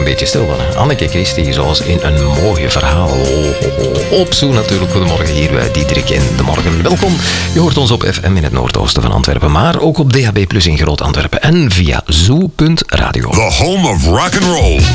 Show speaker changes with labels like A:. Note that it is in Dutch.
A: beetje stil van. Anneke Christie, zoals in een mooi verhaal. Op Zoo natuurlijk. Goedemorgen hier bij Diederik in de Morgen. Welkom. Je hoort ons op FM in het noordoosten van Antwerpen, maar ook op DHB Plus in Groot Antwerpen en via zoo.radio.
B: The home of rock and roll.